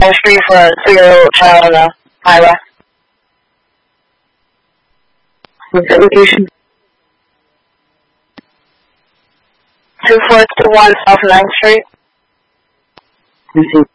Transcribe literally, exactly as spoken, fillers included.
Street for a two-year-old child on the highway. What's the location? two four two one South ninth Street. Let me see.